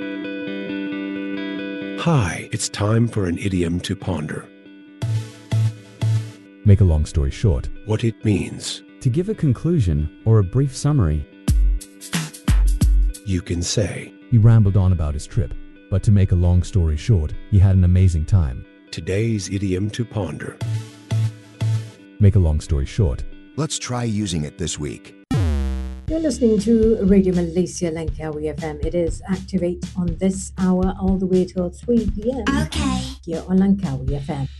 Hi, it's time for an idiom to ponder. Make a long story short. What it means. To give a conclusion or a brief summary. You can say, He rambled on about his trip, but to make a long story short, he had an amazing time. Today's idiom to ponder. Make a long story short. Let's try using it this week. You're listening to Radio Malaysia Langkawi FM. It is Activate on this hour all the way till 3 p.m. Okay. Here on Langkawi FM.